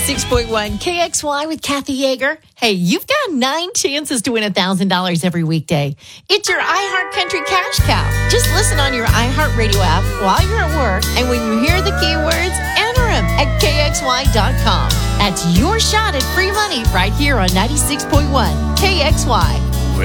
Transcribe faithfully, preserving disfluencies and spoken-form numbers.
ninety-six point one K X Y with Kathy Yeager. Hey, you've got nine chances to win one thousand dollars every weekday. It's your iHeart Country Cash Cow. Just listen on your iHeartRadio app while you're at work, and when you hear the keywords, enter them at K X Y dot com. That's your shot at free money right here on ninety-six point one K X Y.